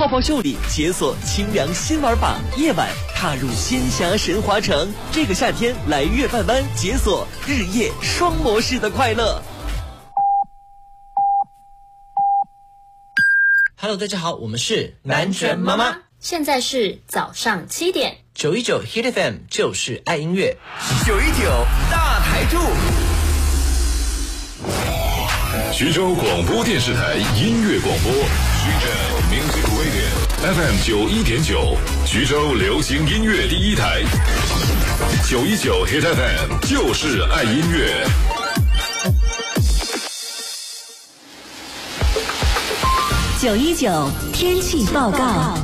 泡泡秀里解锁清凉新玩法，夜晚踏入仙侠神华城。这个夏天来月半湾解锁日夜双模式的快乐。 Hello， 大家好，我们是南拳妈妈。 现在是早上7点 ，919 Hit FM 就是爱音乐 ，919大台柱。 徐州广播电视台音乐广播，徐州 Music Radio FM 91.9，徐州流行音乐第一台，919 Hit FM 就是爱音乐。 919天气报告。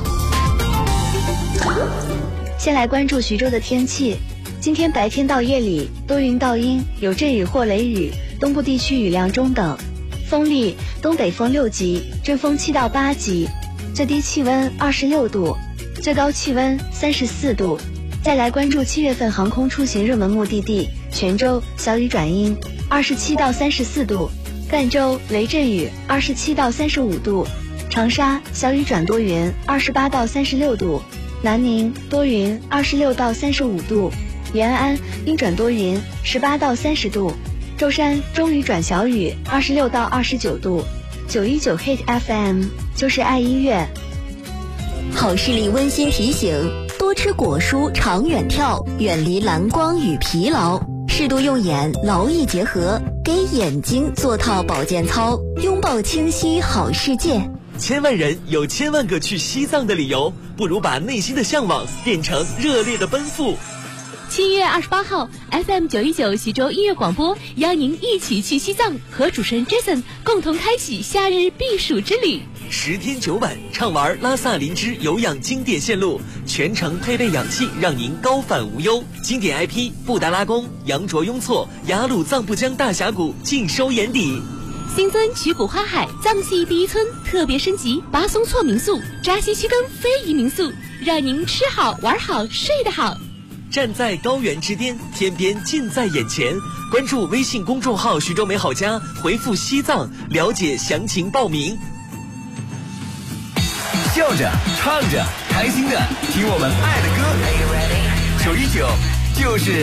先来关注徐州的天气。今天白天到夜里多云到阴，有阵雨或雷雨，东部地区雨量中等，风力东北风6级，阵风7到8级，最低气温26度，最高气温34度。再来关注7月份航空出行热门目的地，泉州小雨转阴，27到34度，赣州雷阵雨27到35度，长沙小雨转多云28到36度，南宁多云26到35度，延安阴转多云18到30度，舟山中雨转小雨26到29度。919 Hit FM 就是爱音乐。 好视力温馨提醒：多吃果蔬，长远跳，远离蓝光与疲劳，适度用眼，劳逸结合，给眼睛做套保健操，拥抱清晰好世界。 千万人有千万个去西藏的理由，不如把内心的向往变成热烈的奔赴。 7月28号 FM 919徐州音乐广播邀您一起去西藏，和主持人 Jason 共同开启夏日避暑之旅。 10天9晚畅玩拉萨林芝有氧经典线路，全程配备氧气，让您高反无忧。经典 IP 布达拉宫、羊卓雍措、雅鲁藏布江大峡谷尽收眼底。 新增曲谷花海藏系第一村特别升级巴松措民宿、扎西区根非遗民宿，让您吃好玩好睡得好。 站在高原之巅，天边近在眼前。关注微信公众号徐州美好家，回复西藏了解详情报名。 笑着唱着开心的听我们爱的歌，919就是